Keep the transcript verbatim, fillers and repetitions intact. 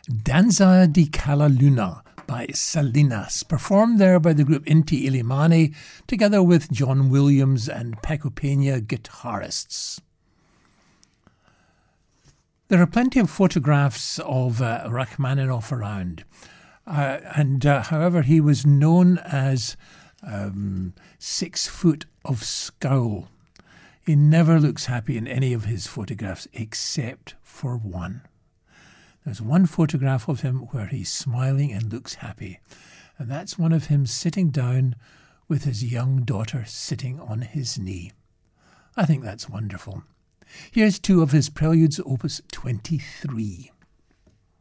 Danza di Calla Luna by Salinas, performed there by the group Inti Illimani, together with John Williams and Paco Peña guitarists. There are plenty of photographs of uh, Rachmaninoff around, uh, and uh, however, he was known as um, Six Foot of Scowl. He never looks happy in any of his photographs except for one. There's one photograph of him where he's smiling and looks happy, and that's one of him sitting down with his young daughter sitting on his knee. I think that's wonderful. Here's two of his preludes, opus twenty-three.